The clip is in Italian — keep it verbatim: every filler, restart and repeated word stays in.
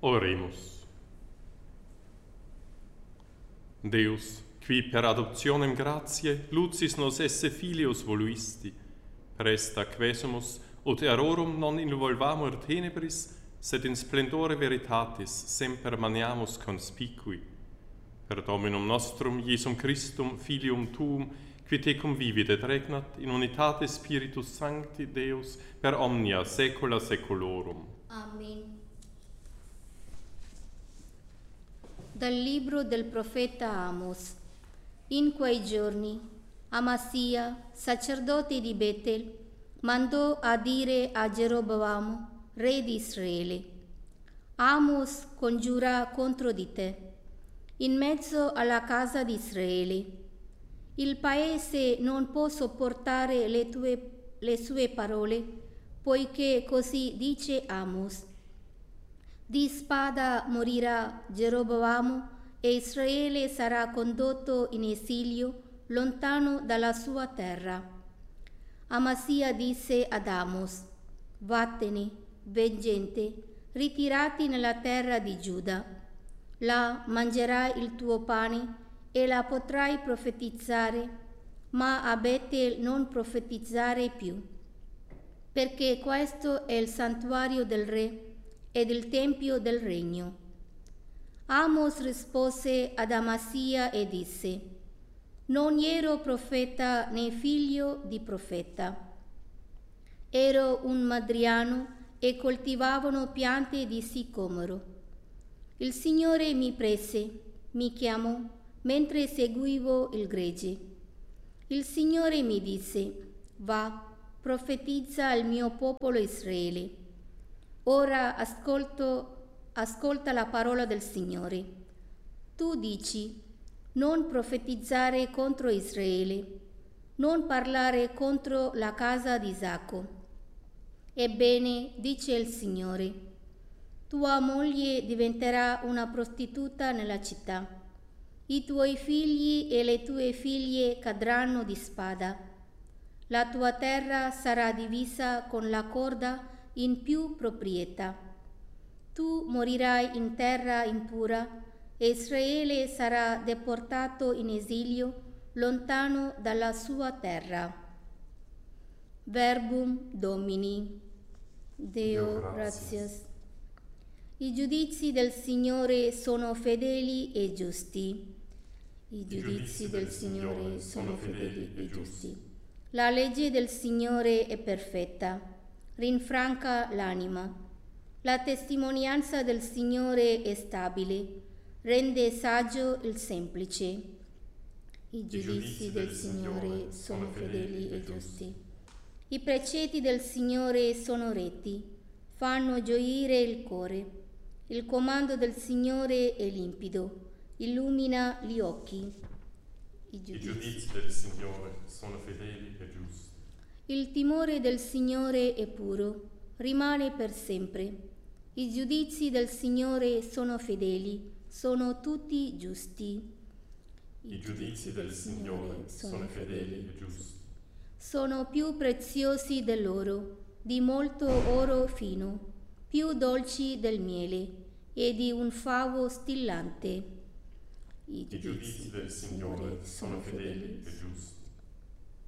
Oremus. Deus, qui per adoptionem gratiae lucis nos esse filios voluisti, presta quesumus ut errorum non involvamur tenebris, sed in splendore veritatis semper maniamus conspicui. Per Dominum nostrum Iesum Christum, Filium Tuum, qui tecum vivit et regnat in unitate Spiritus Sancti Deus per omnia saecula saeculorum. Amen. Dal libro del profeta Amos. In quei giorni Amasia, sacerdote di Betel, mandò a dire a Geroboamo, re di Israele: Amos congiura contro di te, in mezzo alla casa di Israele. Il paese non può sopportare le, tue, le sue parole, poiché così dice Amos: di spada morirà Geroboamo e Israele sarà condotto in esilio lontano dalla sua terra. Amasia disse ad Amos: vattene, veggente, ritirati nella terra di Giuda. Là mangerai il tuo pane e la potrai profetizzare, ma a Betel non profetizzare più, perché questo è il santuario del re ed il tempio del regno. Amos rispose ad Amasia e disse: non ero profeta né figlio di profeta. Ero un madriano e coltivavano piante di sicomoro. Il Signore mi prese, mi chiamò, mentre seguivo il gregge. Il Signore mi disse: va, profetizza al mio popolo Israele. Ora ascolto, ascolta la parola del Signore. Tu dici: non profetizzare contro Israele, non parlare contro la casa di Isacco. Ebbene, dice il Signore, tua moglie diventerà una prostituta nella città. I tuoi figli e le tue figlie cadranno di spada. La tua terra sarà divisa con la corda in più proprietà. Tu morirai in terra impura e Israele sarà deportato in esilio lontano dalla sua terra. Verbum Domini. Deo gratias. I giudizi del Signore sono fedeli e giusti. I giudizi del Signore sono fedeli e giusti. La legge del Signore è perfetta, rinfranca l'anima. La testimonianza del Signore è stabile, rende saggio il semplice. I giudizi del Signore sono fedeli e giusti. I precetti del Signore sono retti, fanno gioire il cuore. Il comando del Signore è limpido, illumina gli occhi. I giudizi, I giudizi del Signore sono fedeli e giusti. Il timore del Signore è puro, rimane per sempre. I giudizi del Signore sono fedeli, sono tutti giusti. I, I giudizi del Signore sono fedeli e giusti. Sono più preziosi dell'oro, di molto oro fino, più dolci del miele e di un favo stillante. I giudizi del Signore sono fedeli e giusti.